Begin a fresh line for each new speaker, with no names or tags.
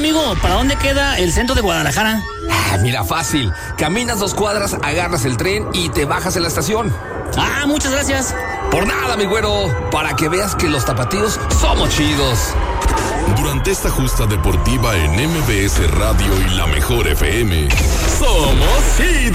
amigo, ¿para dónde queda el centro de Guadalajara?
Mira, fácil. Caminas 2 cuadras, agarras el tren y te bajas en la estación.
Muchas gracias.
Por nada, mi güero. Para que veas que los tapatíos somos chidos.
Durante esta justa deportiva en MBS Radio y La Mejor FM, somos chidos.